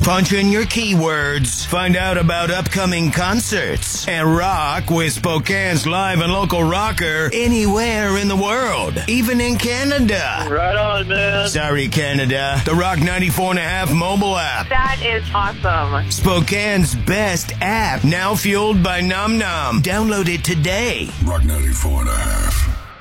Punch in your keywords, find out about upcoming concerts, and rock with Spokane's live and local rocker anywhere in the world, even in Canada. Right on, man. Sorry, Canada. The Rock 94.5 mobile app. That is awesome. Spokane's best app, now fueled by Nom Nom. Download it today. Rock 94.5.